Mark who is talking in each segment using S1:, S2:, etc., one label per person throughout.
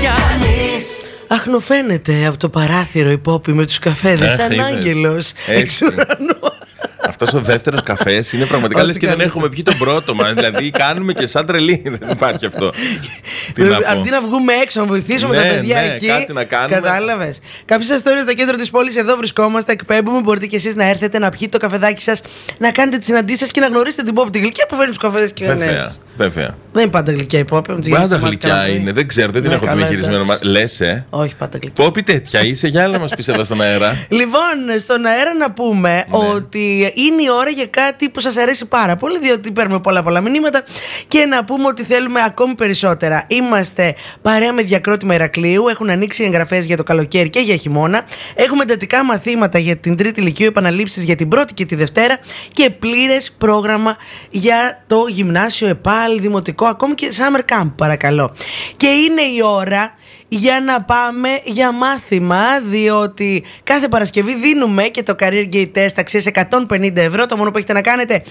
S1: Αχνοφαίνεται από το παράθυρο η Πόπη με τους καφέδες σαν άγγελος εξ ουρανού.
S2: Αυτός ο δεύτερος καφές είναι πραγματικά λες και δεν έχουμε πιει τον πρώτο μας. Δηλαδή κάνουμε και σαν τρελή. Δεν υπάρχει αυτό.
S1: Αντί να βγούμε έξω να βοηθήσουμε τα παιδιά εκεί.
S2: Κάτι να κάνουμε.
S1: Κατάλαβες. Κάποιες ιστορίες στο κέντρο της πόλης, εδώ βρισκόμαστε. Εκπέμπουμε. Μπορείτε και εσείς να έρθετε να πιείτε το καφεδάκι σας, να κάνετε τις συναντήσεις σας και να γνωρίσετε την Πόπη τη γλυκιά που φέρνει τους καφέδες και
S2: Βέβαια.
S1: Δεν είναι πάντα γλυκιά η Πόπη.
S2: Πάντα γλυκιά είναι. Δεν ξέρω, δεν την έχω διαχειρισμένο. Λες,
S1: όχι, πάντα γλυκιά.
S2: Πόπη τέτοια είσαι, για να μας πεις εδώ στον αέρα.
S1: Λοιπόν, στον αέρα να πούμε ότι είναι η ώρα για κάτι που σας αρέσει πάρα πολύ, διότι παίρνουμε πολλά μηνύματα και να πούμε ότι θέλουμε ακόμη περισσότερα. Είμαστε παρέα με Διακρότημα Ηρακλείου. Έχουν ανοίξει εγγραφές για το καλοκαίρι και για χειμώνα. Έχουμε εντατικά μαθήματα για την Τρίτη Λυκείου, επαναλήψεις για την Πρώτη και τη Δευτέρα και πλήρες πρόγραμμα για το γυμνάσιο, ΕΠΑΛ, δημοτικό, ακόμη και summer camp, παρακαλώ. Και είναι η ώρα για να πάμε για μάθημα, διότι κάθε Παρασκευή δίνουμε και το Career Gate Test αξίας 150 ευρώ. Το μόνο που έχετε να κάνετε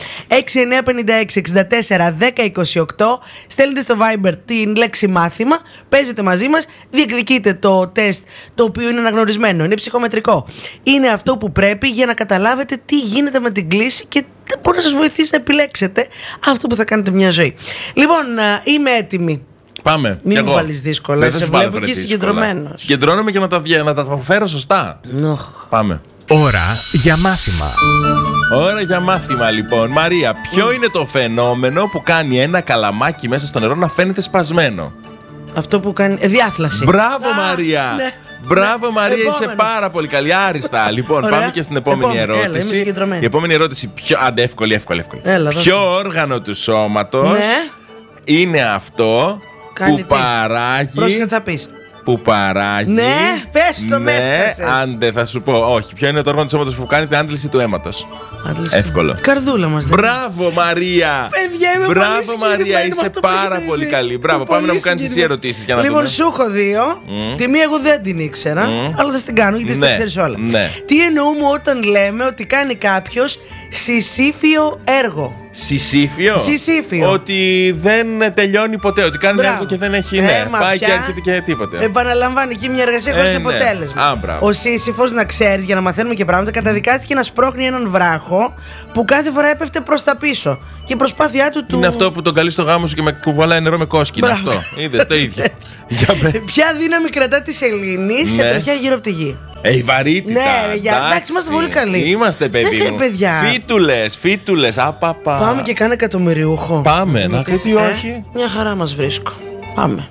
S1: 6956-64-1028. Στέλνετε στο Viber την λέξη μάθημα, παίζετε μαζί μας, διεκδικείτε το τεστ, το οποίο είναι αναγνωρισμένο, είναι ψυχομετρικό. Είναι αυτό που πρέπει για να καταλάβετε τι γίνεται με την κλίση και μπορεί να σας βοηθήσει να επιλέξετε αυτό που θα κάνετε μια ζωή. Λοιπόν, είμαι έτοιμη.
S2: Πάμε.
S1: Μην μου βάλεις δύσκολα. Σε βλέπω και συγκεντρωμένο.
S2: Συγκεντρώνομαι και να τα φέρω σωστά. Πάμε.
S3: Ώρα για μάθημα.
S2: Ώρα για μάθημα, λοιπόν. Μαρία, ποιο είναι το φαινόμενο που κάνει ένα καλαμάκι μέσα στο νερό να φαίνεται σπασμένο?
S1: Αυτό που κάνει. Διάθλαση.
S2: Μπράβο, Μαρία! Ναι. Μπράβο, Μαρία, είσαι πάρα πολύ καλή. Άριστα. Λοιπόν, πάμε και στην επόμενη ερώτηση. Η επόμενη ερώτηση. Άντε, εύκολη. Ποιο όργανο του σώματος είναι αυτό που παράγει.
S1: Πρόσεχε, θα πεις.
S2: Που παράγει.
S1: Ναι, πες το μέσα.
S2: Άντε, θα σου πω. Όχι. Ποιο είναι το όργανο του σώματος που κάνει την άντληση του αίματος? Εύκολο.
S1: Καρδούλα μας.
S2: Μπράβο, Μαρία.
S1: Παιδιά, είμαι
S2: μπράβο, Μαρία, είσαι πάρα πολύ καλή. Μπράβο, πάμε να μου κάνεις εσύ ερωτήσεις για να δούμε.
S1: Λοιπόν, σου έχω δύο. Τη μία εγώ δεν την ήξερα, αλλά θα την κάνω γιατί τα ξέρεις όλα. Τι εννοούμε όταν λέμε ότι κάνει κάποιος συσήφιο έργο?
S2: Συσήφιο. Ότι δεν τελειώνει ποτέ. Ότι κάνει έργο και δεν έχει. Πάει και έρχεται και τίποτε.
S1: Επαναλαμβάνει εκεί μια εργασία χωρίς αποτέλεσμα. Ο Σύσυφος, να ξέρεις, για να μαθαίνουμε και πράγματα, καταδικάστηκε να σπρώχνει έναν βράχο που κάθε φορά έπεφτε προς τα πίσω. Και η προσπάθειά του.
S2: Είναι αυτό που τον καλεί στο γάμο σου και με κουβαλάει νερό με κόσκινο. Αυτό. Είδες το ίδιο.
S1: Ποια δύναμη κρατά τη σελήνη σε τροχιά γύρω από τη γη?
S2: Η βαρύτητα.
S1: Ναι, εντάξει, είμαστε πολύ καλοί.
S2: Είμαστε, παιδί μου. Φίτουλες.
S1: Πάμε και κάνε εκατομμυριούχο.
S2: Πάμε, να γιατί όχι.
S1: Μια χαρά μας βρίσκω. Πάμε.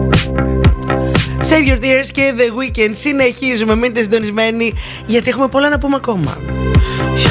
S1: Save your tears και The Weeknd. Συνεχίζουμε, μείνετε συντονισμένοι γιατί έχουμε πολλά να πούμε ακόμα.